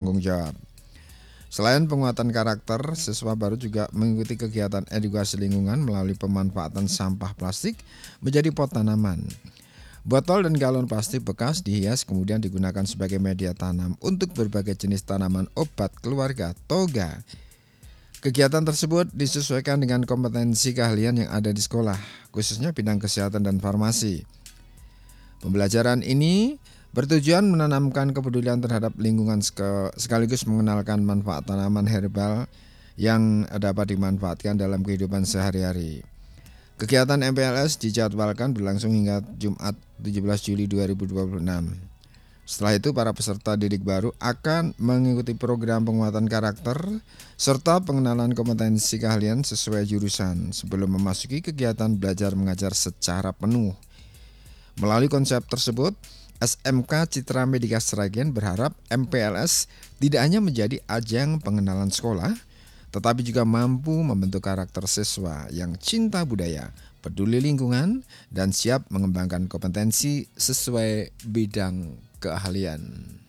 bertanggung jawab. Selain penguatan karakter, siswa baru juga mengikuti kegiatan edukasi lingkungan melalui pemanfaatan sampah plastik menjadi pot tanaman. Botol dan galon plastik bekas dihias kemudian digunakan sebagai media tanam untuk berbagai jenis tanaman obat keluarga toga. Kegiatan tersebut disesuaikan dengan kompetensi keahlian yang ada di sekolah, khususnya bidang kesehatan dan farmasi. Pembelajaran ini bertujuan menanamkan kepedulian terhadap lingkungan sekaligus mengenalkan manfaat tanaman herbal yang dapat dimanfaatkan dalam kehidupan sehari-hari. Kegiatan MPLS dijadwalkan berlangsung hingga Jumat 17 Juli 2026. Setelah itu para peserta didik baru akan mengikuti program penguatan karakter serta pengenalan kompetensi keahlian sesuai jurusan sebelum memasuki kegiatan belajar mengajar secara penuh. Melalui konsep tersebut, SMK Citra Medika Sragen berharap MPLS tidak hanya menjadi ajang pengenalan sekolah, tetapi juga mampu membentuk karakter siswa yang cinta budaya, peduli lingkungan, dan siap mengembangkan kompetensi sesuai bidang keahlian.